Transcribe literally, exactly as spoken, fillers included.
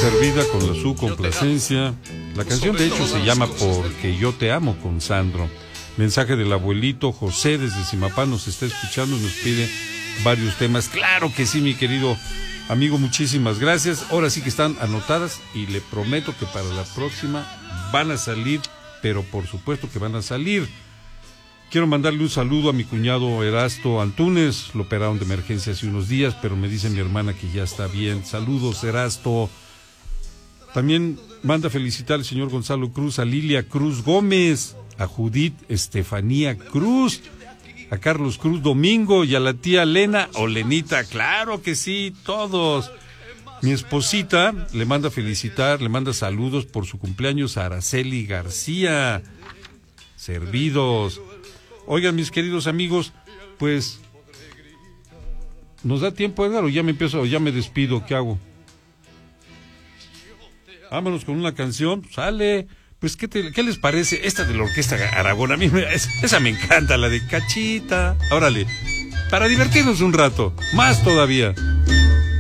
servida con la su complacencia. La canción de hecho se llama Porque yo te amo, con Sandro. Mensaje del abuelito José desde Zimapán, nos está escuchando y nos pide varios temas. Claro que sí, mi querido amigo, muchísimas gracias. Ahora sí que están anotadas y le prometo que para la próxima van a salir, pero por supuesto que van a salir. Quiero mandarle un saludo a mi cuñado Erasto Antunes. Lo operaron de emergencia hace unos días, pero me dice mi hermana que ya está bien. Saludos, Erasto. También manda felicitar al señor Gonzalo Cruz, a Lilia Cruz Gómez, a Judith Estefanía Cruz, a Carlos Cruz Domingo y a la tía Lena o Lenita. Claro que sí, todos. Mi esposita le manda felicitar, le manda saludos por su cumpleaños a Araceli García. Servidos. Oigan, mis queridos amigos, pues, ¿nos da tiempo, Edgar, o ya me empiezo, o ya me despido? ¿Qué hago? Vámonos con una canción, sale. Pues, ¿qué, te, ¿qué les parece? Esta de la Orquesta Aragón, a mí me, esa me encanta, la de Cachita. Órale, para divertirnos un rato, más todavía.